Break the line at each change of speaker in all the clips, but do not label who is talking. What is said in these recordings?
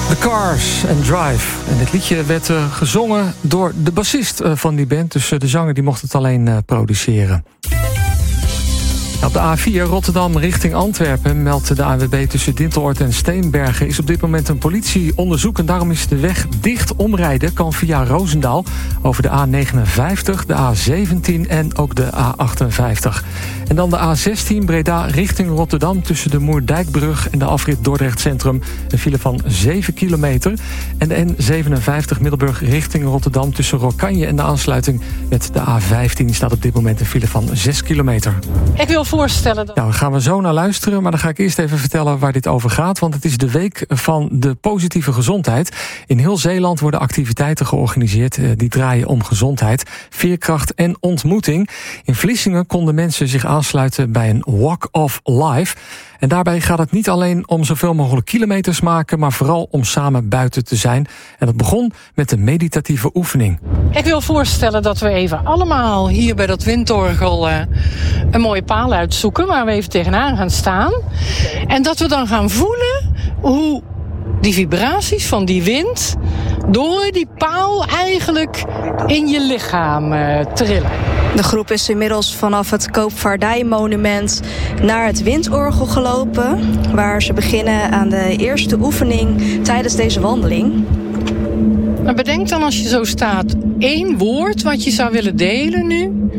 The Cars and Drive. En dit liedje werd gezongen door de bassist van die band. Dus de zanger die mocht het alleen produceren. Op de A4 Rotterdam richting Antwerpen meldt de ANWB tussen Dinteloord en Steenbergen is op dit moment een politieonderzoek en daarom is de weg dicht. Omrijden kan via Roosendaal over de A59, de A17 en ook de A58. En dan de A16 Breda richting Rotterdam tussen de Moerdijkbrug en de afrit Dordrecht Centrum een file van 7 kilometer. En de N57 Middelburg richting Rotterdam tussen Rokkanje en de aansluiting met de A15 staat op dit moment een file van 6 kilometer.
Ik wil voorstellen dat...
Nou, daar gaan we zo naar luisteren, maar dan ga ik eerst even vertellen waar dit over gaat. Want het is de week van de positieve gezondheid. In heel Zeeland worden activiteiten georganiseerd die draaien om gezondheid, veerkracht en ontmoeting. In Vlissingen konden mensen zich aansluiten bij een Walk of Life. En daarbij gaat het niet alleen om zoveel mogelijk kilometers maken, maar vooral om samen buiten te zijn. En dat begon met een meditatieve oefening.
Ik wil voorstellen dat we even allemaal hier bij dat windorgel een mooie paal uitzoeken waar we even tegenaan gaan staan. En dat we dan gaan voelen hoe die vibraties van die wind door die paal eigenlijk in je lichaam trillen.
De groep is inmiddels vanaf het Koopvaardijmonument naar het windorgel gelopen, waar ze beginnen aan de eerste oefening tijdens deze wandeling.
Maar bedenk dan als je zo staat 1 woord wat je zou willen delen nu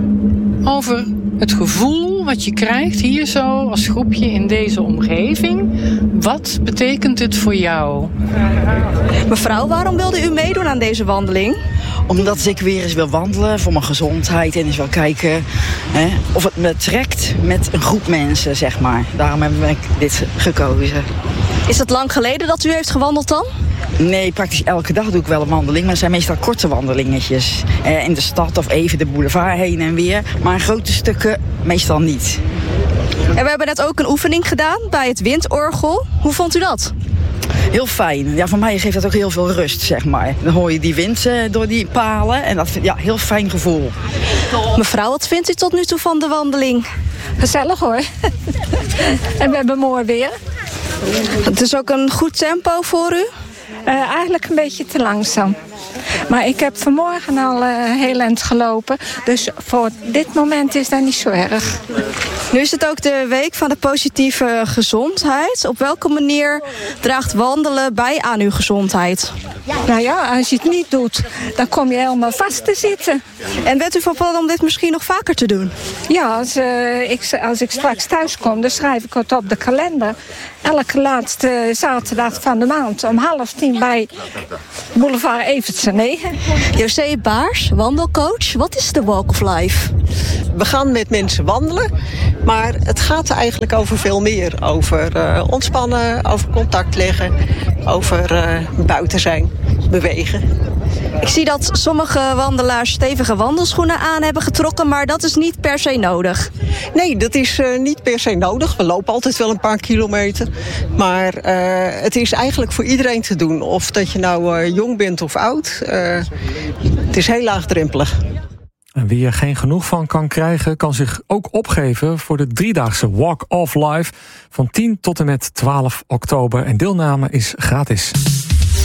over het gevoel wat je krijgt hier zo als groepje in deze omgeving. Wat betekent het voor jou?
Mevrouw, waarom wilde u meedoen aan deze wandeling?
Omdat ik weer eens wil wandelen voor mijn gezondheid en eens wil kijken of het me trekt met een groep mensen, zeg maar. Daarom heb ik dit gekozen.
Is het lang geleden dat u heeft gewandeld dan?
Nee, praktisch elke dag doe ik wel een wandeling, maar het zijn meestal korte wandelingetjes. In de stad of even de boulevard heen en weer, maar grote stukken meestal niet.
En we hebben net ook een oefening gedaan bij het windorgel. Hoe vond u dat?
Heel fijn. Ja, voor mij geeft dat ook heel veel rust, zeg maar. Dan hoor je die wind door die palen en dat vind ik heel fijn gevoel.
Mevrouw, wat vindt u tot nu toe van de wandeling?
Gezellig hoor. En we hebben mooi weer.
Het is ook een goed tempo voor u?
Eigenlijk een beetje te langzaam. Maar ik heb vanmorgen al heel eind gelopen. Dus voor dit moment is dat niet zo erg.
Nu is het ook de week van de positieve gezondheid. Op welke manier draagt wandelen bij aan uw gezondheid?
Nou ja, als je het niet doet, dan kom je helemaal vast te zitten.
En bent u van plan om dit misschien nog vaker te doen?
Ja, als ik straks thuis kom, dan schrijf ik het op de kalender. Elke laatste zaterdag van de maand om 9:30 bij Boulevard Evertse 9.
José Baars, wandelcoach. Wat is de Walk of Life?
We gaan met mensen wandelen, maar het gaat er eigenlijk over veel meer. Over ontspannen, over contact leggen, over buiten zijn, bewegen.
Ik zie dat sommige wandelaars stevige wandelschoenen aan hebben getrokken, maar dat is niet per se nodig.
Nee, dat is niet per se nodig. We lopen altijd wel een paar kilometer. Maar het is eigenlijk voor iedereen te doen. Of dat je nou jong bent of oud. Het is heel laagdrempelig.
En wie er geen genoeg van kan krijgen, kan zich ook opgeven voor de 3-daagse Walk of Life van 10 tot en met 12 oktober. En deelname is gratis.